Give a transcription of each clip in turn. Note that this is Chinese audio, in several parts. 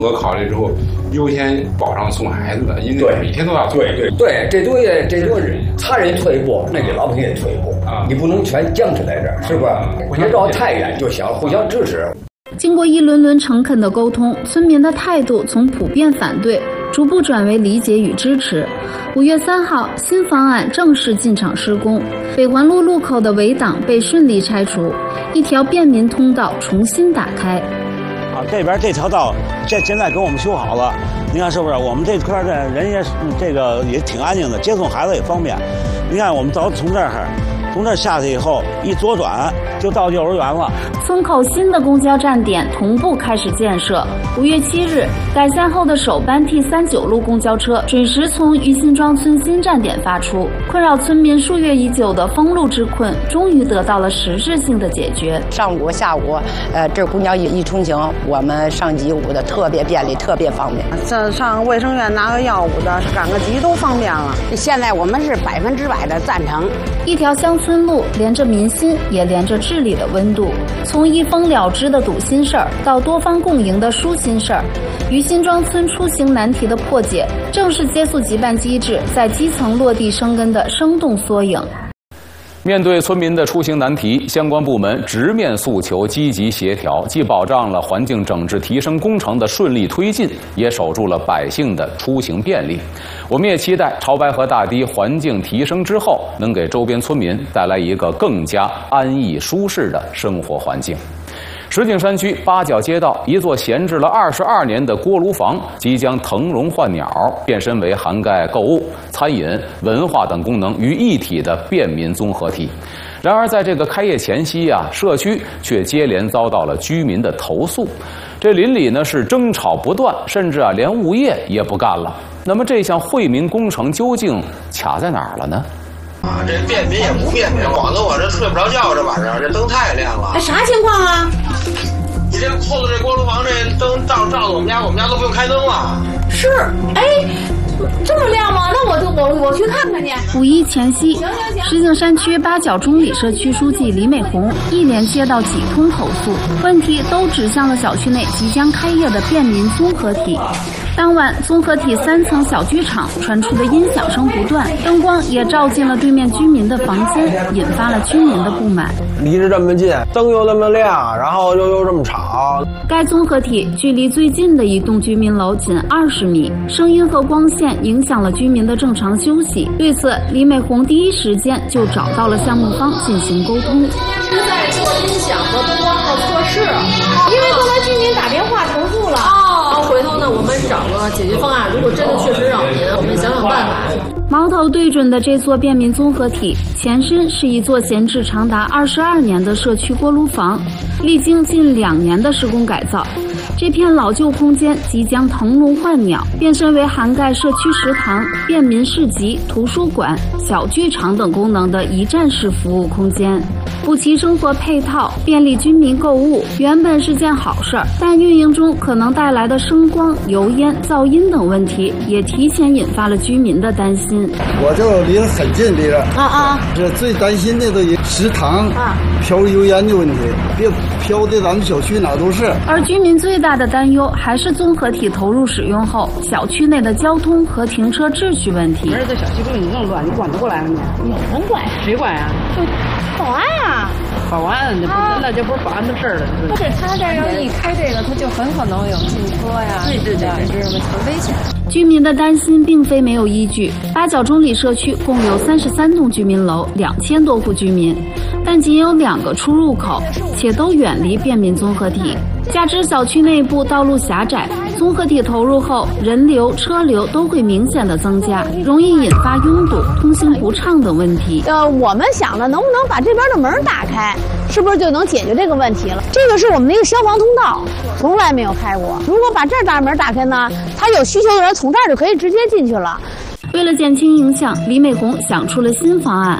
我考虑之后，优先保障送孩子的，因为每天都要对，这就是他人退一步，那给老百姓也退一步啊！你不能全僵持在这儿，是不是？别绕太远就行，互相支持。 经过一轮轮诚恳的沟通，村民的态度从普遍反对逐步转为理解与支持。5月3号，新方案正式进场施工，北环路路口的围挡被顺利拆除，一条便民通道重新打开。 这边这条道现在给我们修好了，你看是不是？我们这块的人也这个也挺安静的，接送孩子也方便。你看我们从这儿下去以后，一左转就到幼儿园了。 村口新的公交站点同步开始建设。5月7日，改善后的首班 T39路公交车准时从于辛庄村新站点发出，困扰村民数月已久的封路之困终于得到了实质性的解决。 上午、下午，这公交一通行，我们上级务的特别便利，特别方便。 这上卫生院拿个药物的，赶个急都方便了。 现在我们是100%的赞成。 一条乡村路连着民心，也连着治理的温度。从一封了之的堵心事儿到多方共赢的舒心事儿，于辛庄村出行难题的破解，正是接速急办机制在基层落地生根的生动缩影。 面对村民的出行难题，相关部门直面诉求，积极协调，既保障了环境整治提升工程的顺利推进，也守住了百姓的出行便利。我们也期待潮白河大堤环境提升之后，能给周边村民带来一个更加安逸舒适的生活环境。石景山区八角街道一座闲置了22年的锅炉房即将腾笼换鸟，变身为涵盖购物、餐饮、文化等功能于一体的便民综合体。然而在这个开业前夕社区却接连遭到了居民的投诉，这邻里呢是争吵不断，甚至连物业也不干了。那么这项惠民工程究竟卡在哪儿了呢？ 这便民也不便民，晃得我这睡不着觉，这晚上这灯太亮了。 啥情况啊？ 你这后头这锅炉房这灯照着我们家都不用开灯了。 是，这么亮吗？那我去看看去。 5一前夕，石景山区八角中里社区书记李美红一连接到几通投诉，问题都指向了小区内即将开业的便民综合体。当晚，综合体3层小剧场传出的音响声不断，灯光也照进了对面居民的房间，引发了居民的不满。 离着这么近，灯又那么亮，然后又这么吵。 该综合体距离最近的一栋居民楼仅20米，声音和光线影响了居民的正常休息。对此，李美红第一时间就找到了项目方进行沟通。 是在做音响和灯光的测试，因为刚才居民打电话投诉了。回头呢，我们找个解决方案。如果真的确实扰民，我们想想办法。 矛头对准的这座便民综合体，前身是一座闲置长达22年的社区锅炉房，历经近2年的施工改造。这片老旧空间即将腾笼换鸟，变身为涵盖社区食堂、便民市集、图书馆、小剧场等功能的一站式服务空间。补齐生活配套，便利居民购物，原本是件好事儿，但运营中可能带来的声光、油烟、噪音等问题，也提前引发了居民的担心。 我就离得很近，离着这最担心的都食堂飘油烟的问题，别飘的咱们小区哪都是。 而居民最大的担忧还是综合体投入使用后，小区内的交通和停车秩序问题。 而且这小区不是你弄乱，你管得过来吗？你能管？谁管呀？就保安呀。保安，那就不是保安的事儿了。不是他这要一开这个，他就很可能有禁车呀。对，知道吗？很危险。 居民的担心并非没有依据。八角中里社区共有33栋居民楼，2000多户居民，但仅有2个出入口，且都远离便民综合体。加之小区内部道路狭窄，综合体投入后，人流、车流都会明显的增加，容易引发拥堵、通行不畅等问题。 我们想着能不能把这边的门打开，是不是就能解决这个问题了？这个是我们的一个消防通道，从来没有开过。如果把这大门打开呢，他有需求的人从这儿就可以直接进去了。 为了减轻影响，李美红想出了新方案。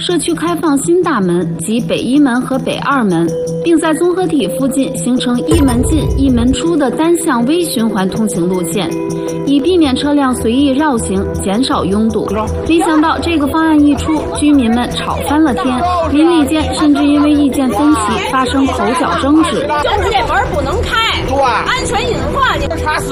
社区开放新大门及北一门和北二门，并在综合体附近形成一门进一门出的单向微循环通行路线，以避免车辆随意绕行，减少拥堵。没想到这个方案一出，居民们吵翻了天，邻里间甚至因为意见分歧发生口角争执。 就是这门不能开，安全隐患。